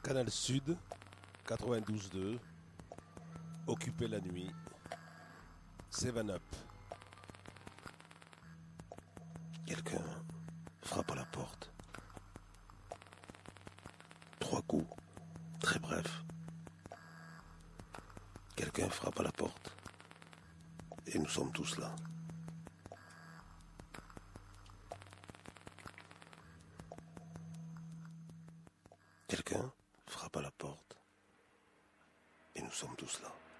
Canal Sud, 92.2, Occupé la nuit, Seven Up. Quelqu'un frappe à la porte. 3 coups, très brefs. Quelqu'un frappe à la porte. Et nous sommes tous là. Quelqu'un frappe à la porte. Et nous sommes tous là.